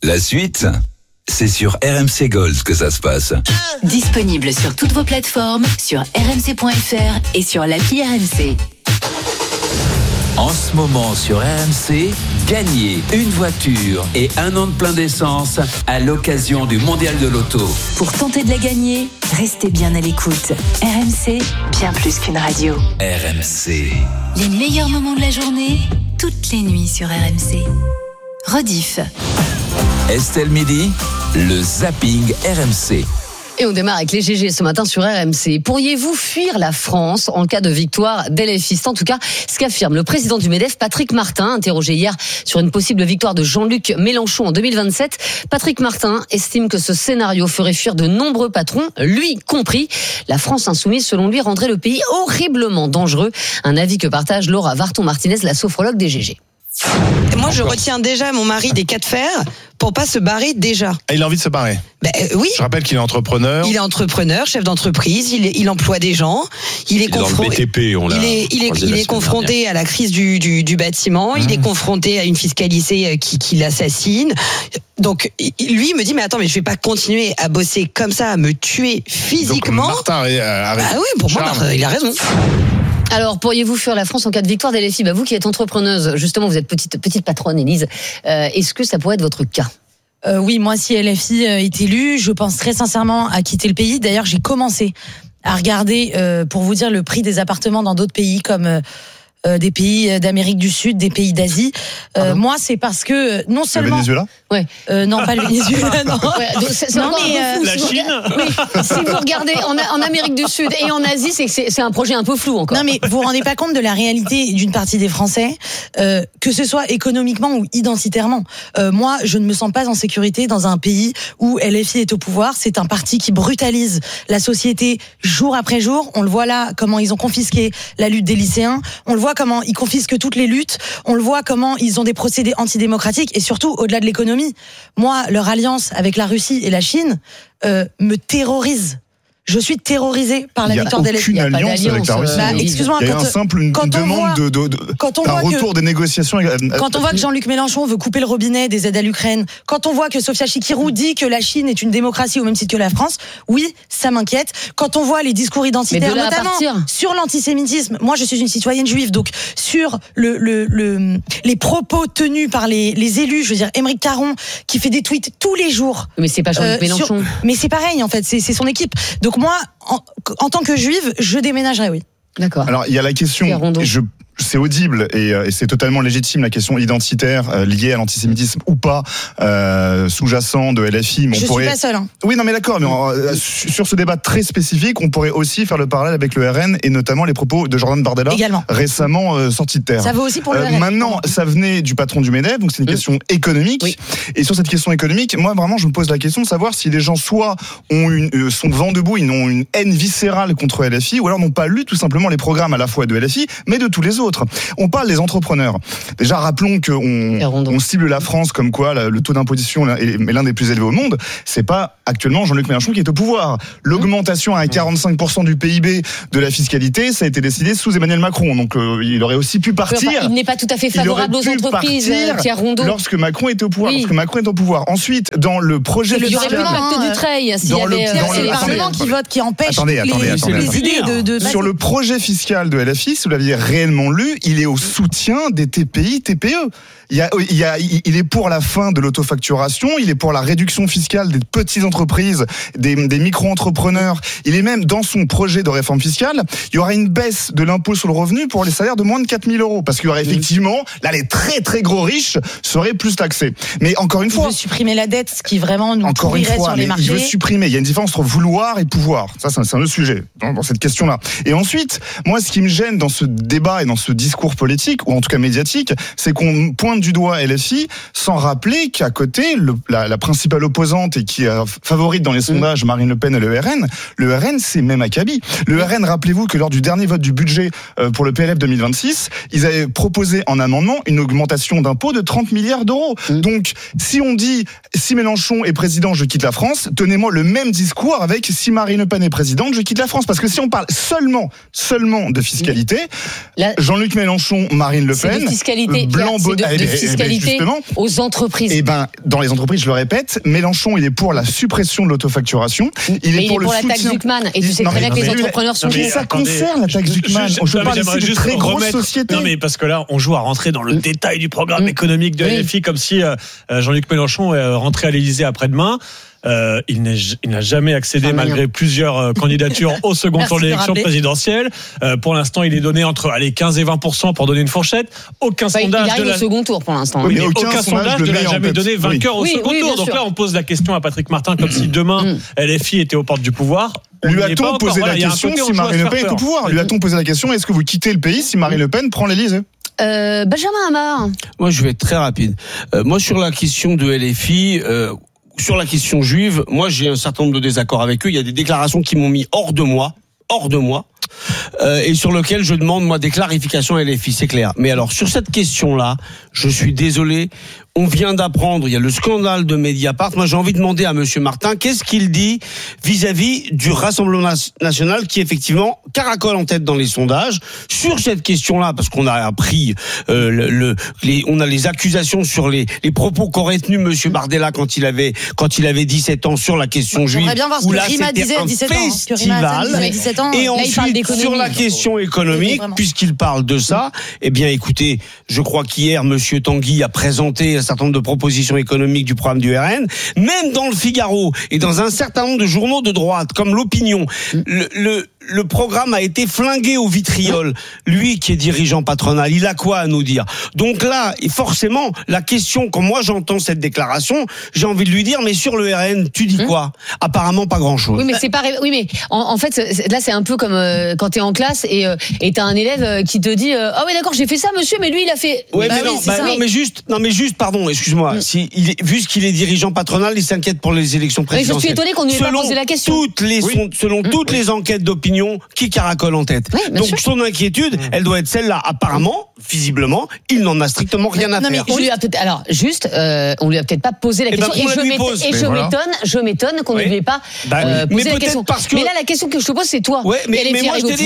La suite, c'est sur RMC Gold que ça se passe. Disponible sur toutes vos plateformes, sur rmc.fr et sur l'appli RMC. En ce moment sur RMC, gagnez une voiture et 1 an de plein d'essence à l'occasion du Mondial de l'Auto. Pour tenter de la gagner, restez bien à l'écoute. RMC, bien plus qu'une radio. RMC. Les meilleurs moments de la journée, toutes les nuits sur RMC. Rediff. Estelle Midi, le zapping RMC. Et on démarre avec les GG ce matin sur RMC. Pourriez-vous fuir la France en cas de victoire d'LFI ? C'est en tout cas ce qu'affirme le président du MEDEF, Patrick Martin, interrogé hier sur une possible victoire de Jean-Luc Mélenchon en 2027. Patrick Martin estime que ce scénario ferait fuir de nombreux patrons, lui compris. La France insoumise, selon lui, rendrait le pays horriblement dangereux. Un avis que partage Laura Varton-Martinez, la sophrologue des GG. Moi, je retiens déjà mon mari des 4 fers pour pas se barrer déjà. Ah, il a envie de se barrer. Oui. Je rappelle qu'il est entrepreneur. Il est entrepreneur, chef d'entreprise, il emploie des gens, il est confronté. Il est confronté à la crise du bâtiment, il est confronté à une fiscalité qui l'assassine. Donc lui il me dit mais attends, mais je vais pas continuer à bosser comme ça, à me tuer physiquement. Donc, Martin arrête. Ah oui, pour moi il a raison. Alors, pourriez-vous fuir la France en cas de victoire d'LFI ? Vous qui êtes entrepreneuse, justement, vous êtes petite patronne, Élise. Est-ce que ça pourrait être votre cas ? Oui, moi, si LFI est élu, je pense très sincèrement à quitter le pays. D'ailleurs, j'ai commencé à regarder, pour vous dire, le prix des appartements dans d'autres pays comme des pays d'Amérique du Sud, des pays d'Asie. Moi, c'est parce que non seulement... Le Venezuela ? Ouais. Non, pas le Venezuela, non. Ouais, donc c'est non, mais la Chine. Oui, si vous regardez en Amérique du Sud et en Asie, c'est un projet un peu flou encore. Non, mais vous vous rendez pas compte de la réalité d'une partie des Français, que ce soit économiquement ou identitairement. Moi, je ne me sens pas en sécurité dans un pays où LFI est au pouvoir. C'est un parti qui brutalise la société jour après jour. On le voit là, comment ils ont confisqué la lutte des lycéens. On le voit comment ils confisquent toutes les luttes. On le voit comment ils ont des procédés antidémocratiques et surtout, au-delà de l'économie. Moi, leur alliance avec la Russie et la Chine me terrorise. Je suis terrorisée par la victoire d'LFI. Il n'y a aucune alliance avec la Russie. Excuse-moi, il y a une demande d'un retour des négociations. Quand on voit que Jean-Luc Mélenchon veut couper le robinet des aides à l'Ukraine, quand on voit que Sofia Chikirou dit que la Chine est une démocratie au même titre que la France, oui, ça m'inquiète. Quand on voit les discours identitaires, notamment sur l'antisémitisme, moi je suis une citoyenne juive, donc sur les propos tenus par les élus, je veux dire, Aymeric Caron, qui fait des tweets tous les jours. Mais c'est pas Jean-Luc Mélenchon. Mais c'est pareil, en fait, c'est son équipe. Donc moi, en tant que juive, je déménagerais, oui. D'accord. Alors, il y a la question, c'est audible et c'est totalement légitime, la question identitaire liée à l'antisémitisme ou pas, sous-jacent de LFI. Mais suis pas seule. Hein. Oui, non, mais d'accord. Mais sur ce débat très spécifique, on pourrait aussi faire le parallèle avec le RN et notamment les propos de Jordan Bardella, récemment sorti de terre. Ça vaut aussi pour le RN. Maintenant, ça venait du patron du MEDEF, donc c'est une question économique. Oui. Et sur cette question économique, moi vraiment, je me pose la question de savoir si les gens soit sont vent debout, ils ont une haine viscérale contre LFI, ou alors n'ont pas lu tout simplement les programmes à la fois de LFI, mais de tous les autres. On parle des entrepreneurs. Déjà, rappelons qu'on cible la France comme quoi le taux d'imposition est l'un des plus élevés au monde. C'est pas actuellement Jean-Luc Mélenchon qui est au pouvoir. L'augmentation à 45% du PIB de la fiscalité, ça a été décidé sous Emmanuel Macron. Donc, il aurait aussi pu partir. Il n'est pas tout à fait favorable aux entreprises, Pierre Rondeau. Lorsque Macron était au pouvoir. Oui. Lorsque Macron est au pouvoir. Ensuite, dans le projet fiscal. Il y aurait pas le pacte Dutreil. C'est le Parlement qui vote, qui empêche les idées de. Sur le projet fiscal de LFI, si vous l'aviez réellement lu, il est au soutien des TPI, TPE. Il est pour la fin de l'autofacturation, il est pour la réduction fiscale des petites entreprises, des micro-entrepreneurs. Il est même dans son projet de réforme fiscale, il y aura une baisse de l'impôt sur le revenu pour les salaires de moins de 4 000 €. Parce qu'il y aurait effectivement, là, les très très gros riches seraient plus taxés. Mais encore une fois. Il veut supprimer la dette, ce qui vraiment nous pourrirait sur les marchés. Il veut supprimer. Il y a une différence entre vouloir et pouvoir. Ça, c'est un autre sujet dans cette question-là. Et ensuite, moi, ce qui me gêne dans ce débat et dans ce discours politique, ou en tout cas médiatique, c'est qu'on pointe du doigt LFI sans rappeler qu'à côté, la principale opposante et qui a favorite dans les sondages, Marine Le Pen et le RN. Le RN, c'est même acabit. Le RN, rappelez-vous que lors du dernier vote du budget pour le PLF 2026, ils avaient proposé en amendement une augmentation d'impôts de 30 milliards d'euros. Donc, si on dit, si Mélenchon est président, je quitte la France, tenez-moi le même discours avec si Marine Le Pen est présidente, je quitte la France. Parce que si on parle seulement de fiscalité, Jean-Luc Mélenchon, Marine Le Pen, de fiscalité aux entreprises. Et dans les entreprises, je le répète, Mélenchon, il est pour la suppression de l'autofacturation. Il est pour la taxe Zuckman. Et tu sais très bien que les entrepreneurs sont pour. Ça concerne la taxe Zuckman. Je parle ici de très grosses sociétés. Non, mais parce que là, on joue à rentrer dans le détail du programme économique de LFI, comme si Jean-Luc Mélenchon rentrait à l'Élysée après-demain. Il n'a jamais accédé, malgré plusieurs candidatures, au second tour de l'élection présidentielle. Pour l'instant, il est donné entre 15 et 20% pour donner une fourchette. Aucun sondage. Il arrive au second tour pour l'instant. Oui, mais aucun sondage ne l'a jamais donné vainqueur au second tour. Donc là, on pose la question à Patrick Martin comme si demain LFI était aux portes du pouvoir. Lui a-t-on posé la question si Marine Le Pen est au pouvoir? Lui a-t-on posé la question, est-ce que vous quittez le pays si Marine Le Pen prend l'Élysée? Benjamin Hamar. Moi, je vais être très rapide. Moi, sur la question de LFI, sur la question juive, moi, j'ai un certain nombre de désaccords avec eux. Il y a des déclarations qui m'ont mis hors de moi, et sur lequel je demande, moi, des clarifications à LFI, c'est clair. Mais alors, sur cette question-là, je suis désolé, on vient d'apprendre, il y a le scandale de Mediapart. Moi, j'ai envie de demander à monsieur Martin, qu'est-ce qu'il dit vis-à-vis du Rassemblement national qui, effectivement, caracole en tête dans les sondages sur cette question-là, parce qu'on a appris, on a les accusations sur les propos qu'aurait tenus monsieur Bardella quand il avait 17 ans sur la question juive. J'aimerais bien voir ce que Rima disait à 17 ans. Et ensuite, sur la question économique, puisqu'il parle de ça, eh bien, écoutez, je crois qu'hier, monsieur Tanguy a présenté un certain nombre de propositions économiques du programme du RN. Même dans le Figaro et dans un certain nombre de journaux de droite, comme l'Opinion, le programme a été flingué au vitriol. Lui qui est dirigeant patronal, il a quoi à nous dire? Donc là, forcément, la question, quand moi j'entends cette déclaration, j'ai envie de lui dire, mais sur le RN, tu dis quoi? Apparemment pas grand-chose. Oui, mais c'est pareil. Oui, mais en fait, là, c'est un peu comme quand t'es en classe et t'as un élève qui te dit, ah oui, d'accord, j'ai fait ça, monsieur, mais lui, il a fait. Ouais, non, mais juste, pardon, excuse-moi. Vu ce qu'il est dirigeant patronal, il s'inquiète pour les élections présidentielles. Mais je suis étonné qu'on ne lui ait pas posé la question. Selon toutes les enquêtes d'opinion, qui caracole en tête. Donc son inquiétude, elle doit être celle-là. Apparemment, visiblement, il n'en a strictement rien à faire. On lui a peut-être pas posé la question. Je m'étonne qu'on ne lui ait pas posé la question. Mais là, la question que je te pose, c'est toi. Ouais, mais moi, je t'ai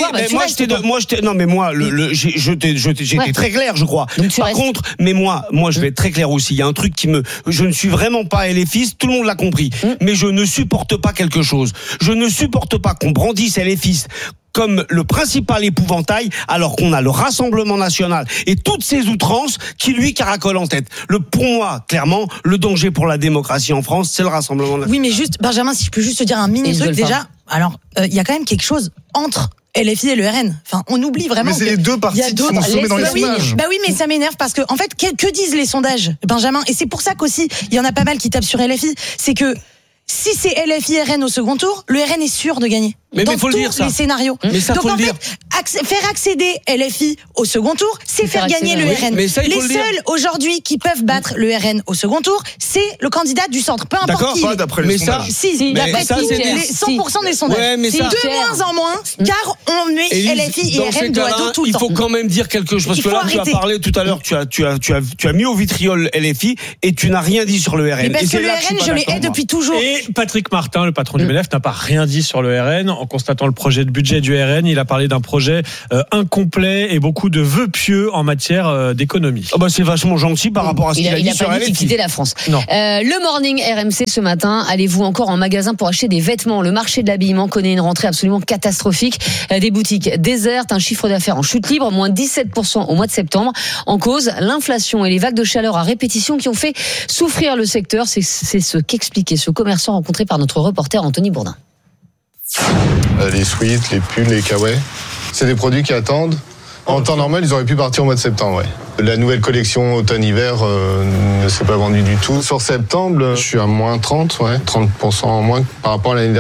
dit, j'étais très clair, je crois. Par contre, mais moi, je vais être très clair aussi. Il y a un truc je ne suis vraiment pas LFiste, tout le monde l'a compris. Mais je ne supporte pas quelque chose. Je ne supporte pas qu'on brandisse LFiste comme le principal épouvantail, alors qu'on a le Rassemblement national et toutes ces outrances qui lui caracolent en tête. Pour moi, clairement, le danger pour la démocratie en France, c'est le Rassemblement national. Oui, mais juste, Benjamin, si je peux juste te dire un mini truc déjà. Alors, il y a quand même quelque chose entre LFI et le RN. Enfin, on oublie vraiment. Mais c'est les deux partis qui sont sommés dans les sondages. Bah oui, mais ça m'énerve parce que, en fait, que disent les sondages, Benjamin? Et c'est pour ça qu'aussi, il y en a pas mal qui tapent sur LFI. C'est que, si c'est LFI RN au second tour, le RN est sûr de gagner. Mais dans faut tous le dire, ça. les scénarios. Mais ça, donc faut en le dire. fait, faire accéder LFI au second tour, c'est faire gagner le RN. Mais ça, les seuls aujourd'hui qui peuvent battre le RN au second tour, c'est le candidat du centre, peu importe qui. Pas d'après les sondages. Si, d'après 100% des sondages. Ouais, mais c'est de moins en moins, car on met LFI et RN dos à dos tout le temps. Il faut quand même dire quelque chose, parce que là, tu as parlé tout à l'heure, tu as mis au vitriol LFI et tu n'as rien dit sur le RN. Mais parce que le RN, je l'ai aidé depuis toujours. Et Patrick Martin, le patron du MEDEF, n'a pas rien dit sur le RN en constatant le projet de budget du RN. Il a parlé d'un projet incomplet et beaucoup de vœux pieux en matière d'économie. Oh bah c'est vachement gentil par rapport à ce qu'il a dit sur LFI. Il a pas dit qu'il quittait la France. Non. Le Morning RMC ce matin, allez-vous encore en magasin pour acheter des vêtements? Le marché de l'habillement connaît une rentrée absolument catastrophique. Des boutiques désertes, un chiffre d'affaires en chute libre, moins 17% au mois de septembre. En cause, l'inflation et les vagues de chaleur à répétition qui ont fait souffrir le secteur. C'est ce qu'expliquait ce commerçant rencontré par notre reporter Anthony Bourdin. Les sweats, les pulls, les kawaii, c'est des produits qui attendent. En temps normal, ils auraient pu partir au mois de septembre, ouais. La nouvelle collection automne-hiver ne s'est pas vendue du tout. Sur septembre, je suis à moins 30, ouais, 30% en moins par rapport à l'année dernière.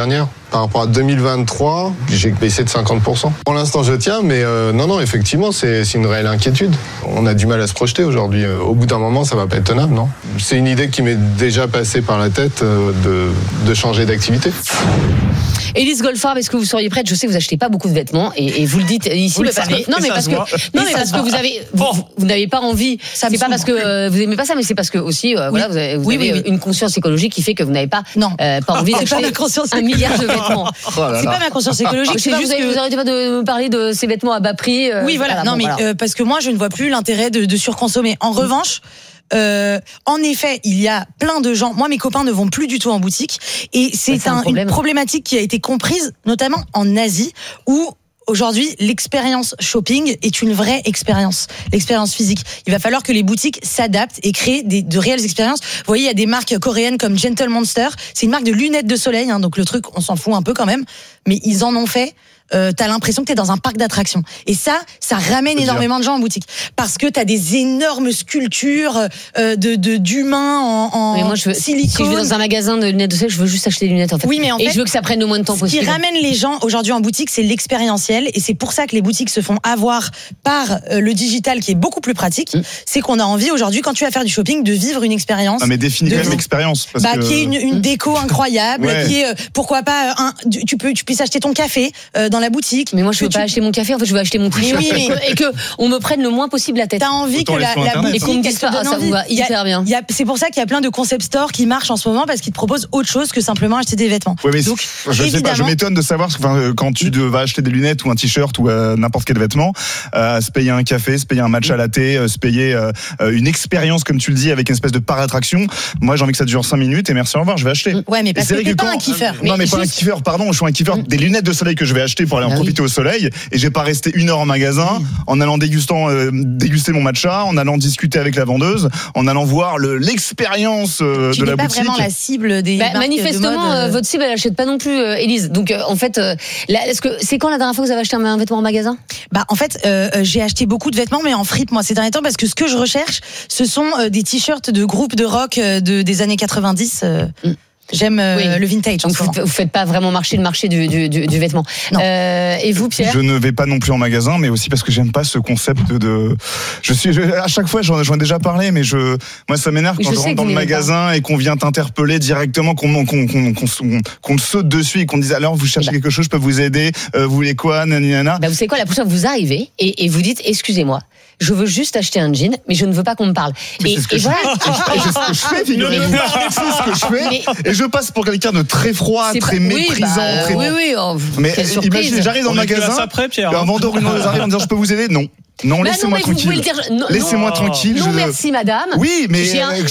Par rapport à 2023, j'ai baissé de 50%. Pour l'instant, je tiens, mais non, effectivement, c'est une réelle inquiétude. On a du mal à se projeter aujourd'hui. Au bout d'un moment, ça va pas être tenable, non ? C'est une idée qui m'est déjà passée par la tête de changer d'activité. Élise Goldfarb, est-ce que vous seriez prête ? Je sais que vous achetez pas beaucoup de vêtements et vous le dites ici. Vous le savez, parce que vous n'avez pas envie. C'est pas parce que vous aimez pas ça, mais c'est parce que aussi vous avez une conscience écologique qui fait que vous n'avez pas envie d'acheter 1 milliard de vêtements. C'est pas ma conscience écologique. C'est juste que vous arrêtez pas de me parler de ces vêtements à bas prix. Oui, voilà. Parce que moi, je ne vois plus l'intérêt de surconsommer. En revanche. En effet, il y a plein de gens. Moi, mes copains ne vont plus du tout en boutique, et c'est une problématique qui a été comprise, notamment en Asie, où aujourd'hui, l'expérience shopping est une vraie expérience, l'expérience physique. Il va falloir que les boutiques s'adaptent et créent de réelles expériences. Vous voyez, il y a des marques coréennes comme Gentle Monster. C'est une marque de lunettes de soleil, donc le truc, on s'en fout un peu quand même, mais ils en ont fait. T'as l'impression que t'es dans un parc d'attractions. Et ça ramène énormément de gens en boutique. Parce que t'as des énormes sculptures d'humains en silicone. Si je vais dans un magasin de lunettes de soleil, je veux juste acheter des lunettes, en fait. Oui, mais et je veux que ça prenne le moins de temps possible. Ce qui ramène les gens aujourd'hui en boutique, c'est l'expérientiel. Et c'est pour ça que les boutiques se font avoir par le digital, qui est beaucoup plus pratique. C'est qu'on a envie aujourd'hui, quand tu vas faire du shopping, de vivre une expérience. Ah, mais définis quand même l'expérience. Qui est une déco incroyable, qui est, pourquoi pas, tu puisses acheter ton café dans la boutique. Mais moi, je veux pas acheter mon café, en fait, je veux acheter mon t-shirt. Et que on me prenne le moins possible la tête. T'as envie que la boutique, et qu'on me dise pas, ça vous va hyper bien. C'est pour ça qu'il y a plein de concept stores qui marchent en ce moment, parce qu'ils te proposent autre chose que simplement acheter des vêtements. Oui, mais donc, je sais pas, je m'étonne de savoir, quand tu vas acheter des lunettes ou un t-shirt ou n'importe quel vêtement, se payer un café, se payer un matcha latte, se payer une expérience, comme tu le dis, avec une espèce de par-attraction. Moi, j'ai envie que ça dure 5 minutes et merci, au revoir, je vais acheter. Ouais, mais parce que t'es pas un kiffeur. Non, mais pas un kiffeur, pardon, je suis un kiffeur des lunettes de soleil que je vais acheter pour aller en profiter au soleil, et je vais pas rester 1 heure en magasin en allant déguster mon matcha, en allant discuter avec la vendeuse, en allant voir l'expérience de la boutique. Tu n'es pas vraiment la cible des marques manifestement, de mode. votre cible, elle achète pas non plus, Élise. Donc, en fait, c'est quand la dernière fois que vous avez acheté un vêtement en magasin ? En fait, j'ai acheté beaucoup de vêtements, mais en fripe, moi, ces derniers temps, parce que ce que je recherche, ce sont des t-shirts de groupes de rock des années 90. J'aime le vintage. Donc vous faites pas vraiment marcher le marché du vêtement. Et vous, Pierre ? Je ne vais pas non plus en magasin, mais aussi parce que j'aime pas ce concept à chaque fois, j'en ai déjà parlé, mais moi ça m'énerve quand je rentre dans le magasin et qu'on vient t'interpeller directement, qu'on te saute dessus et qu'on dise alors vous cherchez quelque chose, je peux vous aider, vous voulez quoi, nanana. Vous savez quoi, la prochaine fois vous arrivez et vous dites excusez-moi, je veux juste acheter un jean, mais je ne veux pas qu'on me parle. C'est ce que je fais, figurez-vous. C'est ce que je fais. Et je passe pour quelqu'un de très froid, très méprisant. Mais imaginez, j'arrive dans le magasin, un vendeur arrive en disant je peux vous aider ? Non, laissez-moi tranquille. Laissez-moi tranquille. Non, merci madame. Oui, mais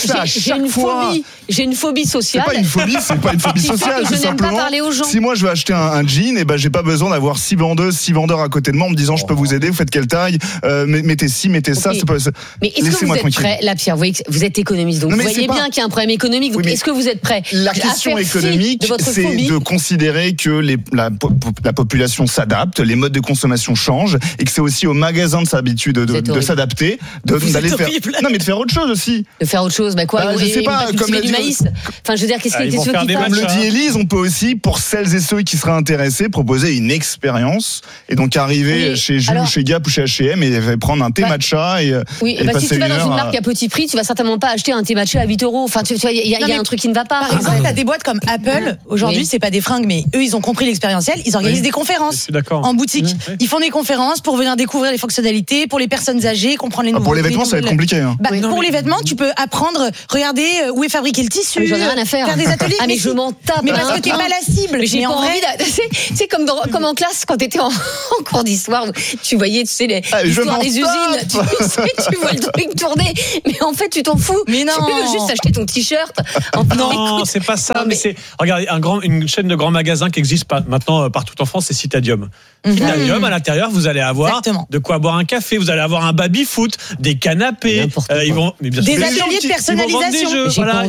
j'ai une phobie sociale. C'est pas une phobie sociale. Je n'aime pas parler aux gens. Si moi je veux acheter un jean, j'ai pas besoin d'avoir 6 vendeurs à côté de moi en me disant je peux vous aider, vous faites quelle taille, mettez ci, mettez ça. Mais est-ce que vous êtes prêt, là Pierre, vous voyez que vous êtes économiste, donc vous voyez bien qu'il y a un problème économique. Donc est-ce que vous êtes prêt ? La question économique, c'est de considérer que la population s'adapte, les modes de consommation changent, et que c'est aussi aux magasins de habitude de s'adapter, d'aller faire. Non, mais de faire autre chose aussi. De faire autre chose, je sais pas, comme du maïs. Enfin, je veux dire, qu'est-ce qui fait comme le dit Élise, on peut aussi, pour celles et ceux qui seraient intéressés, proposer une expérience et donc arriver chez Jules, chez Gap ou chez H&M et prendre un thé matcha et passer si tu vas dans une marque à petit prix, tu vas certainement pas acheter un thé matcha à 8 €. Enfin, tu vois, il y a un truc qui ne va pas. Par exemple, t'as des boîtes comme Apple. Aujourd'hui, c'est pas des fringues, mais eux, ils ont compris l'expérientiel. Ils organisent des conférences en boutique. Ils font des conférences pour venir découvrir les fonctionnalités, pour les personnes âgées, comprendre les nouveaux. Pour les vêtements, ça va être compliqué. Pour les vêtements, tu peux apprendre, regarder où est fabriqué le tissu. J'en ai rien à faire. Faire des ateliers. Ah, mais je m'en tape. Mais parce que t'es pas la cible. Mais j'ai pas envie. C'est comme en classe quand t'étais en cours d'histoire, tu voyais, l'histoire des usines. Tu vois le truc tourner. Mais en fait, tu t'en fous. Mais non. Tu veux juste acheter ton t-shirt. Non, c'est pas ça. Mais c'est, regardez, une chaîne de grands magasins qui existe maintenant partout en France, c'est Citadium. Citadium, à l'intérieur, vous allez avoir de quoi boire un café, vous allez avoir un baby-foot, des canapés, des ateliers de personnalisation. Des jeux, voilà.